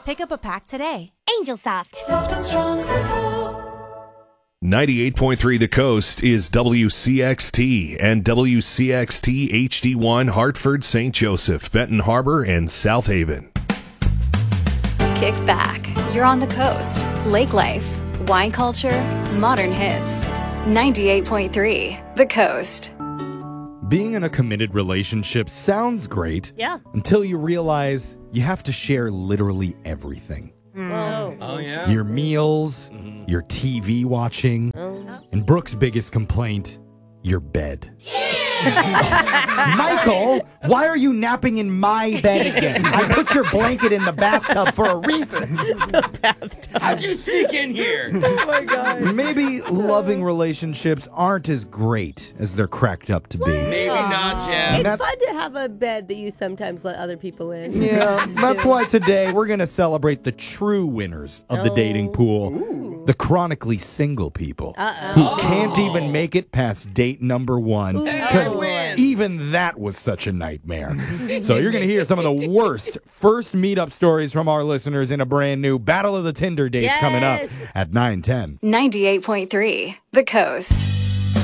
Pick up a pack today. Angel Soft. Soft and strong, simple. 98.3 The Coast is WCXT and WCXT HD1 Hartford, St. Joseph, Benton Harbor, and South Haven. Kick back. You're on the coast. Lake life, wine culture, modern hits. 98.3 The Coast. Being in a committed relationship sounds great. Yeah. Until you realize you have to share literally everything. Oh, yeah. Your meals, your TV watching, and Brooke's biggest complaint, your bed. Michael, why are you napping in my bed again? I put your blanket in the bathtub for a reason. How'd you sneak in here? Oh my God. Maybe loving relationships aren't as great as they're cracked up to be. Maybe not, Jeff. It's fun to have a bed that you sometimes let other people in. Yeah, that's why today we're going to celebrate the true winners of the dating pool. The chronically single people who can't even make it past date number one because even that was such a nightmare. So you're going to hear some of the worst first meetup stories from our listeners in a brand new Battle of the Tinder Dates coming up at 9:10. 98.3 The Coast.